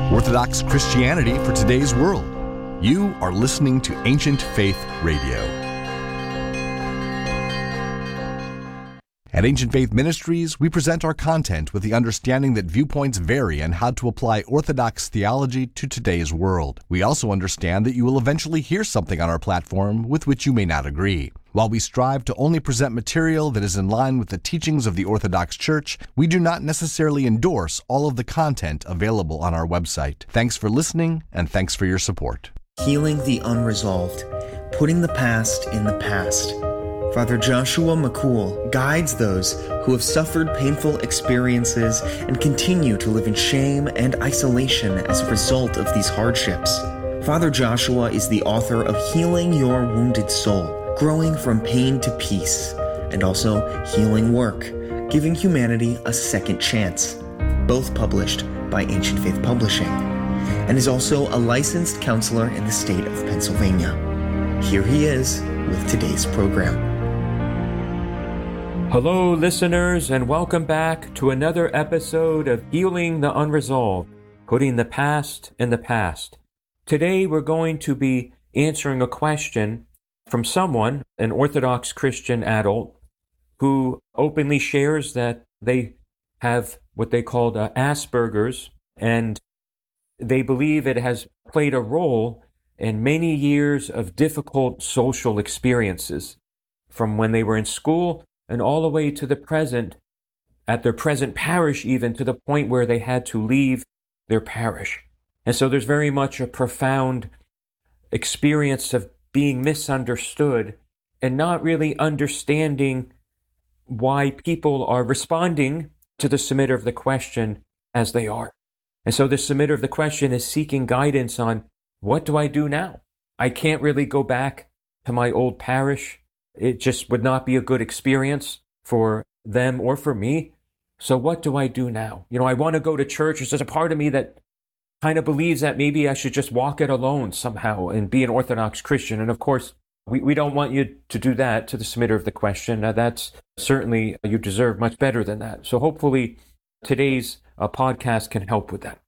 Orthodox Christianity for today's world. You are listening to Ancient Faith Radio. At Ancient Faith Ministries, we present our content with the understanding that viewpoints vary and how to apply Orthodox theology to today's world. We also understand that you will eventually hear something on our platform with which you may not agree. While we strive to only present material that is in line with the teachings of the Orthodox Church, we do not necessarily endorse all of the content available on our website. Thanks for listening, and thanks for your support. Healing the unresolved, putting the past in the past. Father Joshua McCool guides those who have suffered painful experiences and continue to live in shame and isolation as a result of these hardships. Father Joshua is the author of Healing Your Wounded Soul, Growing from Pain to Peace, and also Healing Work, Giving Humanity a Second Chance, both published by Ancient Faith Publishing, and is also a licensed counselor in the state of Pennsylvania. Here he is with today's program. Hello, listeners, and welcome back to another episode of Healing the Unresolved, Putting the Past in the Past. Today, we're going to be answering a question from someone, an Orthodox Christian adult, who openly shares that they have what they call Asperger's, and they believe it has played a role in many years of difficult social experiences, from when they were in school and all the way to the present, at their present parish even, to the point where they had to leave their parish. And so there's very much a profound experience of being misunderstood and not really understanding why people are responding to the submitter of the question as they are. And so the submitter of the question is seeking guidance on, what do I do now? I can't really go back to my old parish. It just would not be a good experience for them or for me. So what do I do now? I want to go to church. There's a part of me that kind of believes that maybe I should just walk it alone somehow and be an Orthodox Christian. And of course, we don't want you to do that to the submitter of the question. Now, that's certainly, you deserve much better than that. So hopefully today's podcast can help with that.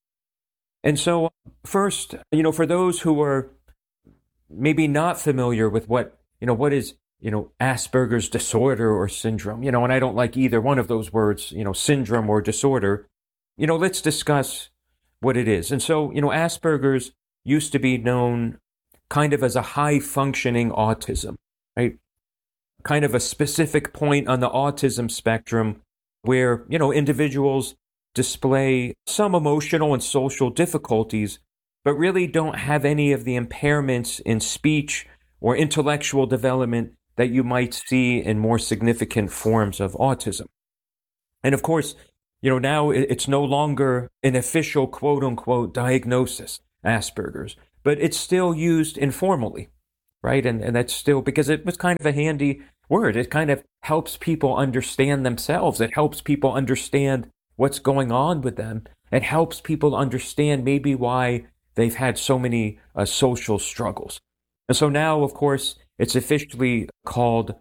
And so first, for those who are maybe not familiar with what is, Asperger's disorder or syndrome, and I don't like either one of those words, syndrome or disorder, let's discuss what it is. And so, Asperger's used to be known kind of as a high-functioning autism, right? Kind of a specific point on the autism spectrum where, individuals display some emotional and social difficulties, but really don't have any of the impairments in speech or intellectual development that you might see in more significant forms of autism. And of course, now it's no longer an official quote-unquote diagnosis, Asperger's, but it's still used informally, right? And that's still, because it was kind of a handy word. It kind of helps people understand themselves. It helps people understand what's going on with them. It helps people understand maybe why they've had so many social struggles. And so now, of course, it's officially called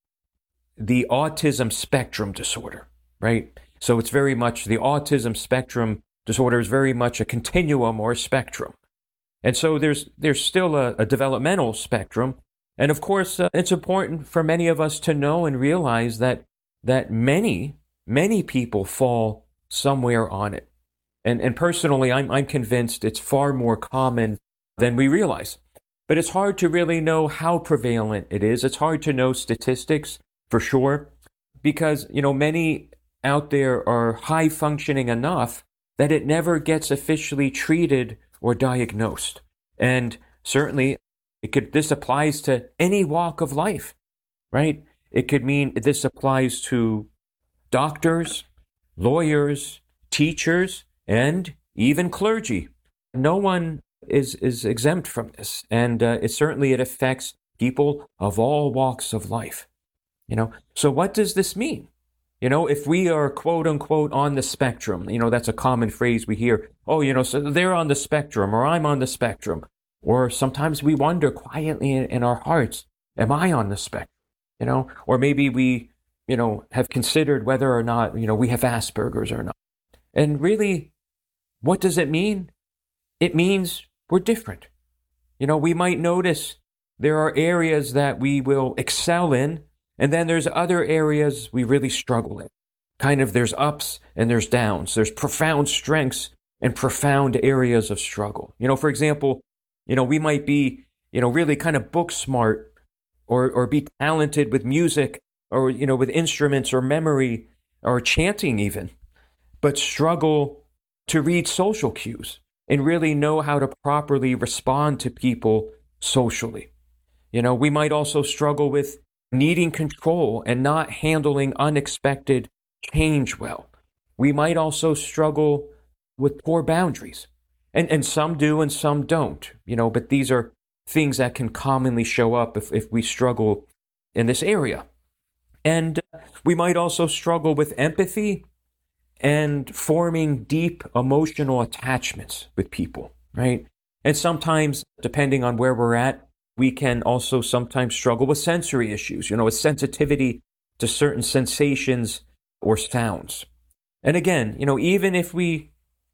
the autism spectrum disorder, right? So it's very much, the autism spectrum disorder is very much a continuum or a spectrum. And so there's still a developmental spectrum. And of course, it's important for many of us to know and realize that many people fall somewhere on it. And personally, I'm convinced it's far more common than we realize. But it's hard to really know how prevalent it is. It's hard to know statistics for sure, because, many out there are high functioning enough that it never gets officially treated or diagnosed. And certainly this applies to any walk of life, right? It could mean this applies to doctors, lawyers, teachers, and even clergy. No one is exempt from this, and it affects people of all walks of life. So what does this mean? If we are quote unquote on the spectrum, that's a common phrase we hear. Oh, so they're on the spectrum, or I'm on the spectrum. Or sometimes we wonder quietly in our hearts, am I on the spectrum? Or maybe we, have considered whether or not, we have Asperger's or not. And really, What does it mean? It means we're different. We might notice there are areas that we will excel in, and then there's other areas we really struggle in. Kind of there's ups and there's downs. There's profound strengths and profound areas of struggle. For example, we might be, really kind of book smart or be talented with music or, with instruments or memory or chanting even, but struggle to read social cues and really know how to properly respond to people socially. We might also struggle with needing control and not handling unexpected change well. We might also struggle with poor boundaries. And some do and some don't, but these are things that can commonly show up if we struggle in this area. And we might also struggle with empathy and forming deep emotional attachments with people, right? And sometimes, depending on where we're at, we can also sometimes struggle with sensory issues, with sensitivity to certain sensations or sounds. And again, even if we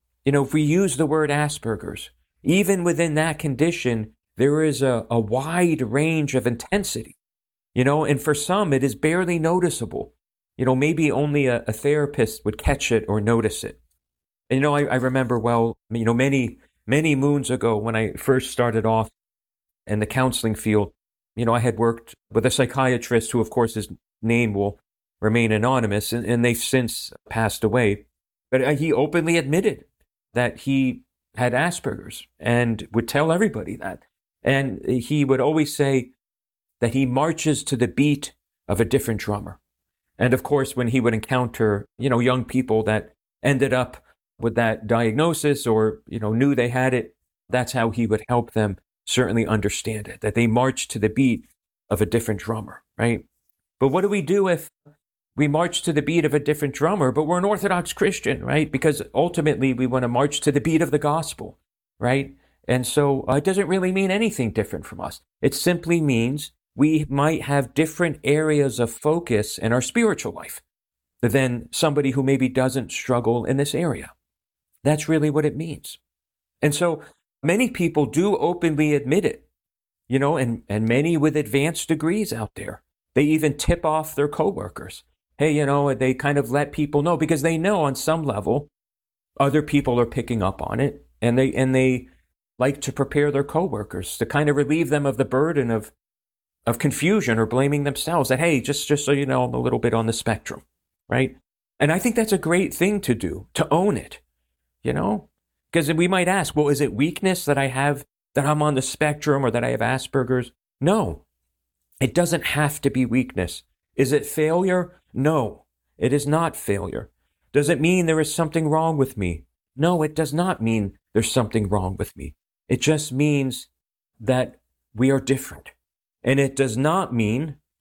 use the word Asperger's, even within that condition, there is a wide range of intensity, and for some, it is barely noticeable. Maybe only a therapist would catch it or notice it. And, I remember many, many moons ago when I first started off in the counseling field, I had worked with a psychiatrist who, of course, his name will remain anonymous, and they've since passed away. But he openly admitted that he had Asperger's and would tell everybody that. And he would always say that he marches to the beat of a different drummer. And of course, when he would encounter, young people that ended up with that diagnosis or, knew they had it, that's how he would help them certainly understand it, that they march to the beat of a different drummer, right? But what do we do if we march to the beat of a different drummer, but we're an Orthodox Christian, right? Because ultimately we want to march to the beat of the gospel, right? And so it doesn't really mean anything different from us. It simply means we might have different areas of focus in our spiritual life than somebody who maybe doesn't struggle in this area. That's really what it means. And so many people do openly admit it, and many with advanced degrees out there. They even tip off their coworkers. Hey, they kind of let people know because they know on some level other people are picking up on it, and they like to prepare their coworkers to kind of relieve them of the burden of confusion or blaming themselves that, hey, just so you know, I'm a little bit on the spectrum, right? And I think that's a great thing to do, to own it, because we might ask, well, is it weakness that I have, that I'm on the spectrum or that I have Asperger's? No, it doesn't have to be weakness. Is it failure? No, it is not failure. Does it mean there is something wrong with me? No, it does not mean there's something wrong with me. It just means that we are different. And it does not mean